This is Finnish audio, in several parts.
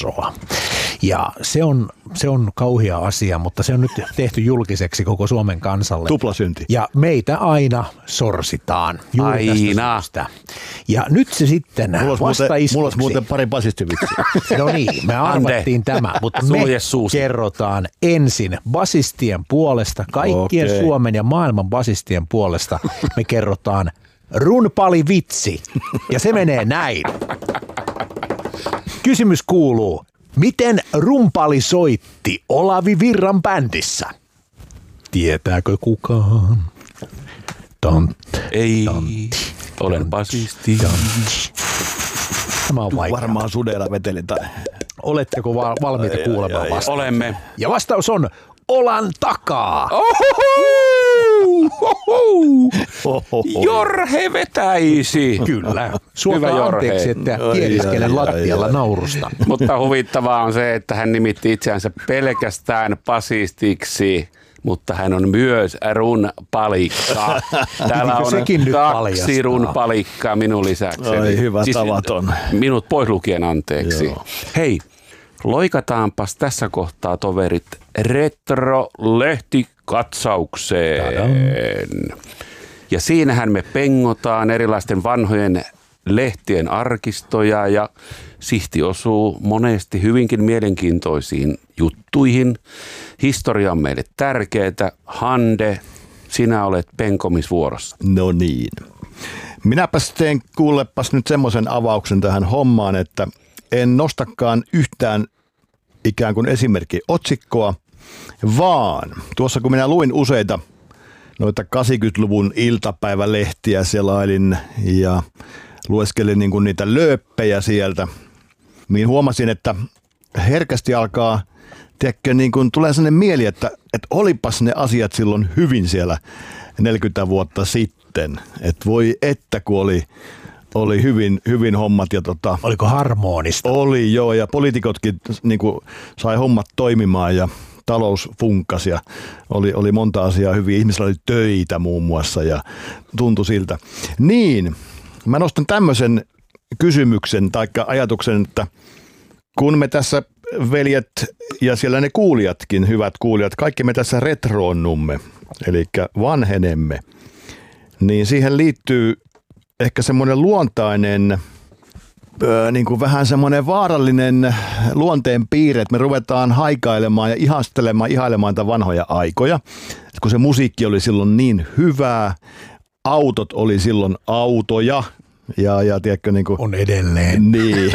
tasoa. Ja se on kauhea asia, mutta se on nyt tehty julkiseksi koko Suomen kansalle. Tuplasynti. Ja meitä aina sorsitaan juuri tästä syystä. Ja nyt se sitten vastaiskuksi. Mulla olisi muuten pari basistivitsiä. No niin, me arvattiin tämä, mutta me kerrotaan ensin basistien puolesta, kaikkien Suomen ja maailman basistien puolesta. Me kerrotaan runpalivitsi. Ja se menee näin. Kysymys kuuluu. Miten rumpali soitti Olavi Virran bändissä? Tietääkö kukaan? Ei, olen basisti. Tämä on vaikea. Varmaan sudella veteli tai... Oletteko valmiita kuulemaan vastaus? Olemme. Ja vastaus on Olan takaa. Jorhe vetäisi. Kyllä. Suokaa anteeksi, että kieliskelen lattialla naurusta. Mutta huvittavaa on se, että hän nimitti itseänsä pelkästään basistiksi, mutta hän on myös runpalikka. Täällä on 2 runpalikkaa minun lisäkseni. Ai hyvä, tavaton. Minut pois lukien anteeksi. Joo. Hei, loikataanpas tässä kohtaa toverit Retro-lehtikatsaukseen. Ja siinähän me pengotaan erilaisten vanhojen lehtien arkistoja ja Sihti osuu monesti hyvinkin mielenkiintoisiin juttuihin. Historia on meille tärkeää. Hande, sinä olet penkomisvuorossa. No niin. Minäpäs teen kuulepas nyt semmoisen avauksen tähän hommaan, että en nostakaan yhtään ikään kuin esimerkkiotsikkoa, vaan tuossa kun minä luin useita noita 80-luvun iltapäivälehtiä selailin ja lueskelin niin kuin niitä lööppejä sieltä, niin huomasin, että herkästi alkaa, tiedätkö, niin kuin tulee sellainen mieli, että olipas ne asiat silloin hyvin siellä 40 vuotta sitten. Että voi että kun oli hyvin hommat. Ja oliko harmonista? Oli joo, ja poliitikotkin niin kuin sai hommat toimimaan ja talous funkkasi ja oli monta asiaa hyvin. Ihmisillä oli töitä muun muassa ja tuntui siltä. Niin, mä nostan tämmöisen kysymyksen tai ajatuksen, että kun me tässä veljet ja siellä ne kuulijatkin, hyvät kuulijat, kaikki me tässä retroonnumme, eli vanhenemme, niin siihen liittyy ehkä semmoinen luontainen, niin kuin vähän semmoinen vaarallinen luonteen piirre, että me ruvetaan haikailemaan ja ihailemaan tätä vanhoja aikoja, kun se musiikki oli silloin niin hyvää, autot oli silloin autoja. Ja tiedätkö, niin kuin, on edelleen. Niin.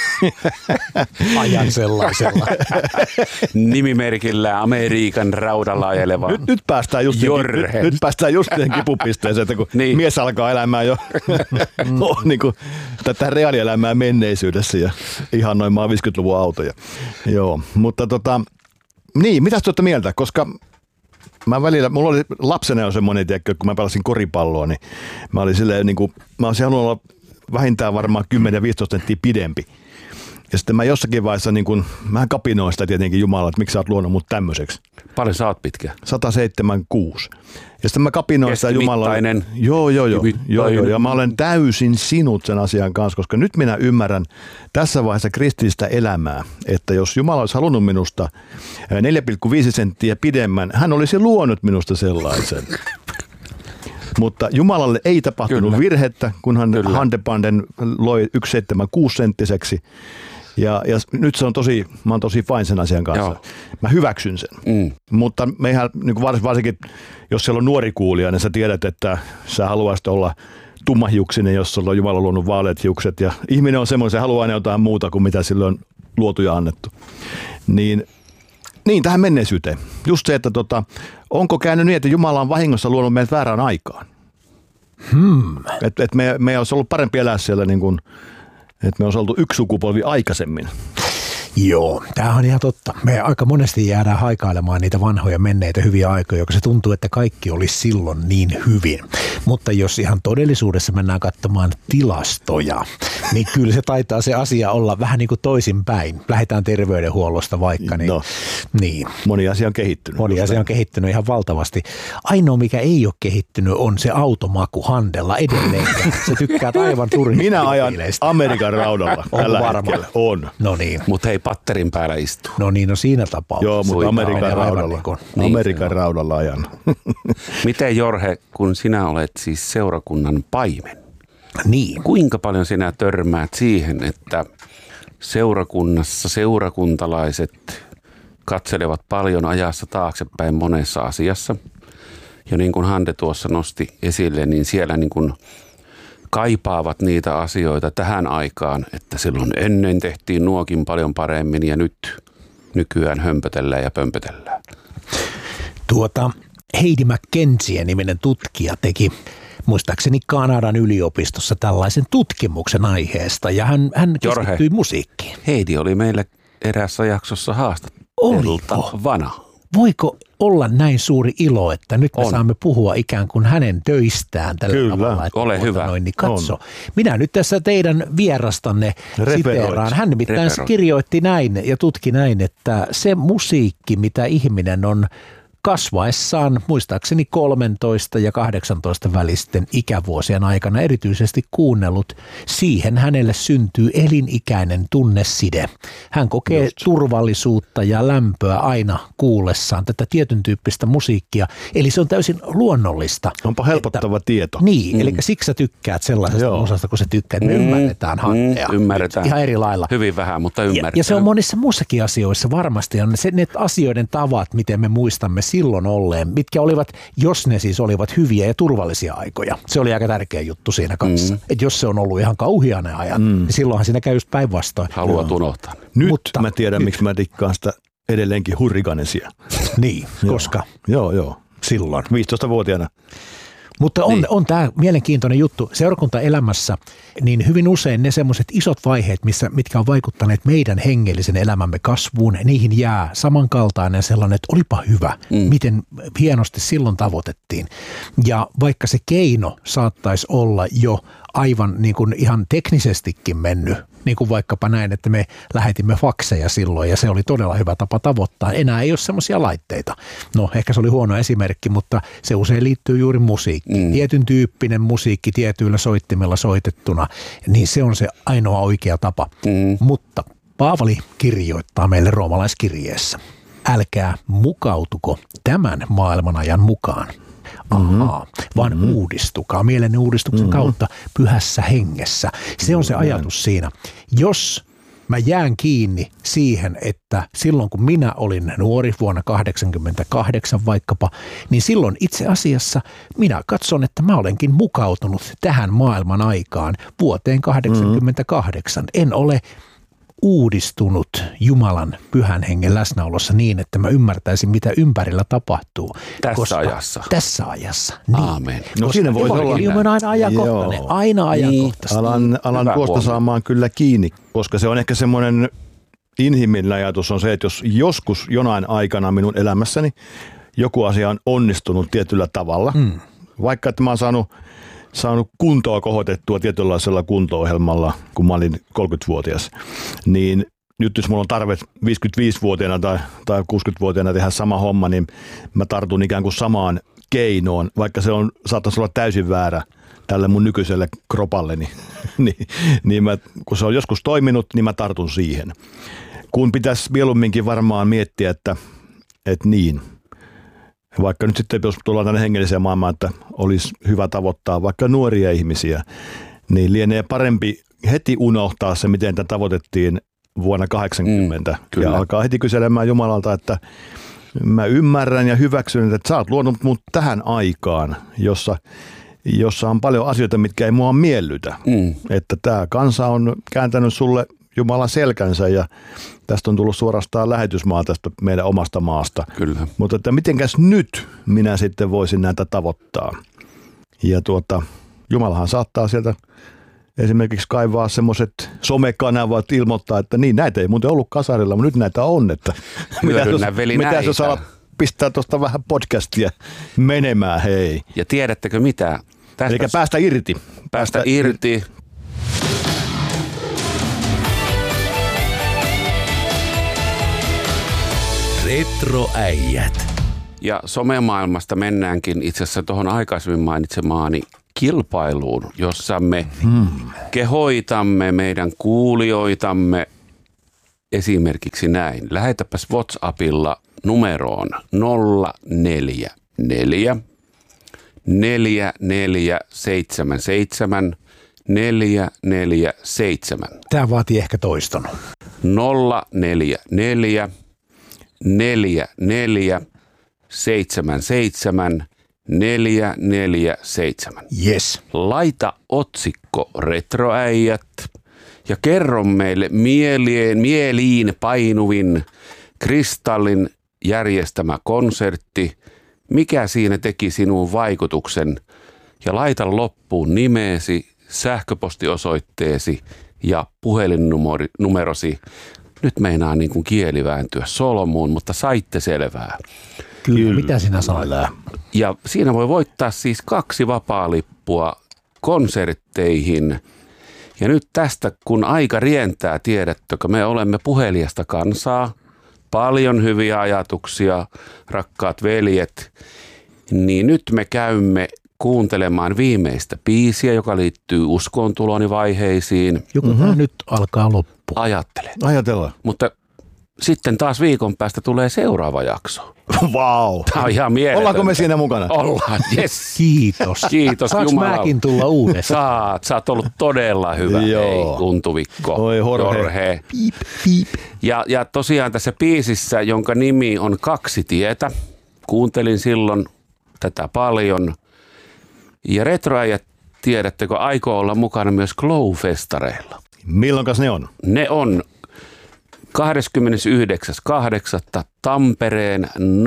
Ajan sellaisella. Nimimerkillä Amerikan raudalla ajeleva. Nyt päästään just siihen kipupisteeseen, että kun mies alkaa elämään jo niin kuin, tätä reaalielämää menneisyydessä ja ihannoimaan 50-luvun autoja. Joo, mutta niin, mitäs te olette mieltä? Koska mulla oli lapsena jo semmoinen, tiedätkö, kun mä pelasin koripalloa, niin mä olin silleen niin kuin, mä olisin halunnut olla vähintään varmaan 10-15 senttiä pidempi. Ja sitten mä jossakin vaiheessa niin kuin, mä kapinoin sitä tietenkin Jumala, että miksi sä oot luonut mut tämmöiseksi. Paljon sä oot pitkä? 176. Ja sitten mä kapinoin sitä Jumala. Joo. Ja mä olen täysin sinut sen asian kanssa, koska nyt minä ymmärrän tässä vaiheessa kristillistä elämää, että jos Jumala olisi halunnut minusta 4,5 senttiä pidemmän, hän olisi luonut minusta sellaisen. Mutta Jumalalle ei tapahtunut virhettä, kun hän Handepanden loi 1,76 senttiseksi. Ja nyt se on mä oon tosi fine sen asian kanssa. Joo. Mä hyväksyn sen. Mutta meihän, niin kuin varsinkin jos siellä on nuori kuulija, niin sä tiedät, että sä haluaisit olla tummahiuksinen, jos sulla on Jumala luonut vaaleat hiukset. Ja ihminen on semmoinen, se haluaa aina jotain muuta kuin mitä sille on luotu ja annettu. Niin tähän menneisyyteen. Just se, että onko käynyt niin, että Jumala on vahingossa luonut meidät väärään aikaan. Että me olisi ollut parempi elää siellä niin kuin, että me olisi oltu yksi sukupolvi aikaisemmin. Joo, tämähän on ihan totta. Me aika monesti jäädään haikailemaan niitä vanhoja menneitä hyviä aikoja, joka se tuntuu, että kaikki olisi silloin niin hyvin. Mutta jos ihan todellisuudessa mennään katsomaan tilastoja, niin kyllä se taitaa se asia olla vähän niin kuin toisinpäin. Lähdetään terveydenhuollosta vaikka. Niin. Moni asia on kehittynyt. Moni asia on kehittynyt ihan valtavasti. Ainoa, mikä ei ole kehittynyt, on se automaku Handella edelleen. Se tykkää aivan turhista. Minä ajan Amerikan raudalla tällä hetkellä. On. No niin. Mutta hei, patterin päällä istuu. No niin, no siinä tapauksessa. Joo, mutta Amerikan raudalla ajan. Miten Jorge, kun sinä olet siis seurakunnan paimen, niin. Kuinka paljon sinä törmäät siihen, että seurakunnassa seurakuntalaiset katselevat paljon ajassa taaksepäin monessa asiassa? Ja niin kuin Hande tuossa nosti esille, niin siellä niin kuin kaipaavat niitä asioita tähän aikaan, että silloin ennen tehtiin nuokin paljon paremmin ja nykyään hömpötellään ja pömpötellään. Heidi McKenzie-niminen tutkija teki muistaakseni Kanadan yliopistossa tällaisen tutkimuksen aiheesta ja hän keskittyi musiikkiin. Heidi oli meillä eräässä jaksossa haastateltavana. Voiko olla näin suuri ilo, että nyt me saamme puhua ikään kuin hänen töistään tällä tavalla? Ole hyvä. Niin katso, minä nyt tässä teidän vierastanne siteeraan. Hän nimittäin kirjoitti näin ja tutki näin, että se musiikki, mitä ihminen on kasvaessaan muistaakseni 13 ja 18 välisten ikävuosien aikana erityisesti kuunnellut, siihen hänelle syntyy elinikäinen tunneside. Hän kokee turvallisuutta ja lämpöä aina kuullessaan tätä tietyn tyyppistä musiikkia, eli se on täysin luonnollista. Onpa helpottava tieto. Niin, eli siksi sä tykkäät sellaisesta osasta, kun sä tykkäät. Me ymmärretään Hantea. Ymmärretään. Ihan eri lailla. Hyvin vähän, mutta ymmärretään. Ja se on monissa muissakin asioissa varmasti. On ne asioiden tavat, miten me muistamme silloin olleen, mitkä olivat, jos ne siis olivat hyviä ja turvallisia aikoja. Se oli aika tärkeä juttu siinä kanssa. Että jos se on ollut ihan kauhia ne ajat, niin silloinhan siinä käy just päinvastoin. Haluat unohtaa. Nyt mä tiedän, miksi mä tikkaan sitä edelleenkin Hurricanesia. Niin, koska? Joo. Silloin. 15-vuotiaana. Mutta on tämä mielenkiintoinen juttu. Seurakuntaelämässä niin hyvin usein ne semmoiset isot vaiheet, mitkä on vaikuttaneet meidän hengellisen elämämme kasvuun, niihin jää samankaltainen sellainen, että olipa hyvä, miten hienosti silloin tavoitettiin. Ja vaikka se keino saattaisi olla jo aivan niin kuin ihan teknisestikin mennyt, niin kuin vaikkapa näin, että me lähetimme fakseja silloin ja se oli todella hyvä tapa tavoittaa. Enää ei ole semmoisia laitteita. No ehkä se oli huono esimerkki, mutta se usein liittyy juuri musiikkiin. Tietyn tyyppinen musiikki tietyillä soittimella soitettuna, niin se on se ainoa oikea tapa. Mutta Paavali kirjoittaa meille roomalaiskirjeessä: älkää mukautuko tämän maailmanajan mukaan. Vaan uudistukaa mielenne uudistuksen kautta pyhässä hengessä. Se on se ajatus siinä. Jos mä jään kiinni siihen, että silloin kun minä olin nuori vuonna 1988 vaikkapa, niin silloin itse asiassa minä katson, että mä olenkin mukautunut tähän maailman aikaan vuoteen 1988. En ole uudistunut Jumalan pyhän hengen läsnäolossa niin, että mä ymmärtäisin, mitä ympärillä tapahtuu. Tässä ajassa. Niin. Aamen. No siinä voi olla. On aina ajankohtainen. Aina ajankohtaisesti. Alan tuosta saamaan kyllä kiinni, koska se on ehkä semmoinen inhimillinen ajatus on se, että jos joskus jonain aikana minun elämässäni joku asia on onnistunut tietyllä tavalla, vaikka että mä oon saanut kuntoa kohotettua tietynlaisella kunto-ohjelmalla, kun mä olin 30-vuotias, niin nyt jos mulla on tarve 55-vuotiaana tai 60-vuotiaana tehdä sama homma, niin mä tartun ikään kuin samaan keinoon, vaikka se saattaisi olla täysin väärä tälle mun nykyiselle kropalleni. niin kun se on joskus toiminut, niin mä tartun siihen. Kun pitäisi mieluumminkin varmaan miettiä, että niin, vaikka nyt sitten, jos tullaan tänne hengelliseen maailmaan, että olisi hyvä tavoittaa vaikka nuoria ihmisiä, niin lienee parempi heti unohtaa se, miten tätä tavoitettiin vuonna 80. Ja alkaa heti kyselemään Jumalalta, että mä ymmärrän ja hyväksyn, että sä oot luonut mut tähän aikaan, jossa on paljon asioita, mitkä ei mua miellytä. Että tämä kansa on kääntänyt sulle Jumalan selkänsä ja tästä on tullut suorastaan lähetysmaa tästä meidän omasta maasta. Kyllä. Mutta että mitenkäs nyt minä sitten voisin näitä tavoittaa. Ja Jumalahan saattaa sieltä esimerkiksi kaivaa semmoiset somekanavat, ilmoittaa, että niin näitä ei muuten ollut kasarilla, mutta nyt näitä on. Että mitä jos alat pistää tuosta vähän podcastia menemään, hei. Ja tiedättekö mitä? Eli päästä irti. Päästä irti. Retroäijät. Ja somemaailmasta mennäänkin itse asiassa tuohon aikaisemmin mainitsemaani kilpailuun, jossa me kehoitamme meidän kuulijoitamme esimerkiksi näin. Lähetäpäs WhatsAppilla numeroon 044 4477 447. Tämä vaatii ehkä toiston. 044 4477 447. Yes. Laita otsikko Retroäijät ja kerro meille mieliin painuvin Kristallin järjestämä konsertti, mikä siinä teki sinun vaikutuksen, ja laita loppuun nimeesi, sähköpostiosoitteesi ja puhelinnumerosi. Nyt meinaa niin kuin kieli vääntyä solmuun, mutta saitte selvää. Kyllä. Mitä sinä sanoit? Ja siinä voi voittaa siis 2 vapaalippua konsertteihin. Ja nyt tästä, kun aika rientää, tiedättekö, me olemme puhelijasta kansaa, paljon hyviä ajatuksia, rakkaat veljet, niin nyt me käymme kuuntelemaan viimeistä biisiä, joka liittyy uskontuloni vaiheisiin. Joku tämä nyt alkaa loppua. Ajatellaan. Mutta sitten taas viikon päästä tulee seuraava jakso. Vau. Wow. Tämä on ihan mieletöntä. Ollaanko me siinä mukana? Ollaan, yes. Kiitos. Kiitos Saanko mäkin tulla uudestaan? Sä oot ollut todella hyvä. Hei, Untuvikko. Oi Jorge. Piip, piip. Ja tosiaan tässä biisissä, jonka nimi on 2 tietä, kuuntelin silloin tätä paljon. Ja Retroäijät, tiedättekö, aikoo olla mukana myös Glow-festareilla. Milloinkas ne on? Ne on 29.8. Tampereen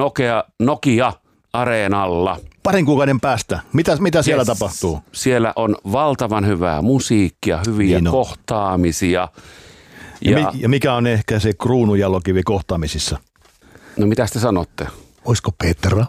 Nokia-areenalla. Parin kuukauden päästä. Mitä siellä tapahtuu? Siellä on valtavan hyvää musiikkia, hyviä kohtaamisia. Ja mikä on ehkä se kruununjalokivi kohtaamisissa? No mitä te sanotte? Olisiko Petra?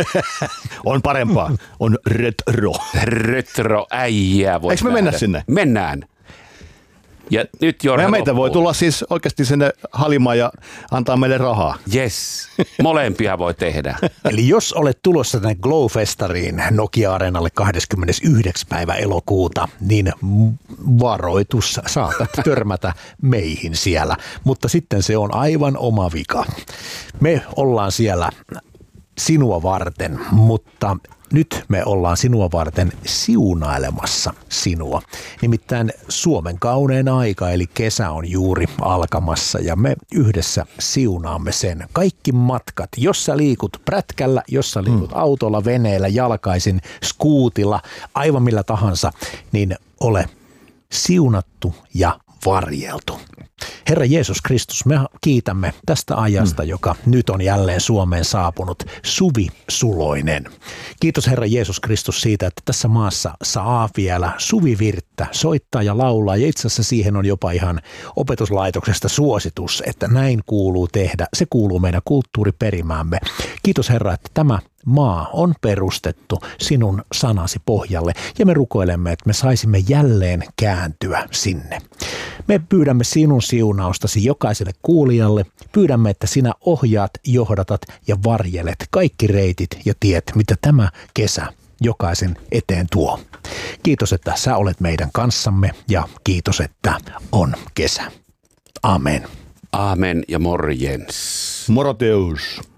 On parempaa. On retro. Retroäijää. Eikö me mennä sinne? Mennään. Ja nyt Jorge meitä voi tulla siis oikeasti sinne halimaan ja antaa meille rahaa. Yes, molempia voi tehdä. Eli jos olet tulossa tänne Glow-festariin Nokia-areenalle 29. päivä elokuuta, niin varoitus, saatat törmätä meihin siellä. Mutta sitten se on aivan oma vika. Me ollaan siellä sinua varten, mutta nyt me ollaan sinua varten siunailemassa sinua. Nimittäin Suomen kaunein aika, eli kesä on juuri alkamassa ja me yhdessä siunaamme sen. Kaikki matkat, jos sä liikut prätkällä, jos sä liikut autolla, veneellä, jalkaisin, skuutilla, aivan millä tahansa, niin ole siunattu ja varjeltu. Herra Jeesus Kristus, me kiitämme tästä ajasta, joka nyt on jälleen Suomeen saapunut, Suvi Suloinen. Kiitos Herra Jeesus Kristus siitä, että tässä maassa saa vielä suvivirttä soittaa ja laulaa. Ja itse asiassa siihen on jopa ihan opetuslaitoksesta suositus, että näin kuuluu tehdä. Se kuuluu meidän kulttuuriperimäämme. Kiitos Herra, että tämä maa on perustettu sinun sanasi pohjalle ja me rukoilemme, että me saisimme jälleen kääntyä sinne. Me pyydämme sinun siunaustasi jokaiselle kuulijalle. Pyydämme, että sinä ohjaat, johdatat ja varjelet kaikki reitit ja tiet, mitä tämä kesä jokaisen eteen tuo. Kiitos, että sä olet meidän kanssamme ja kiitos, että on kesä. Amen. Amen ja morjens. Moroteus.